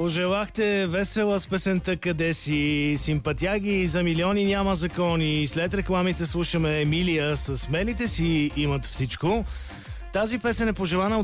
Пожелахте весела с песента "Къде си", симпатяги за милиони няма закони. След рекламите слушаме Емилия с "Смелите си имат всичко". Тази песен е пожелана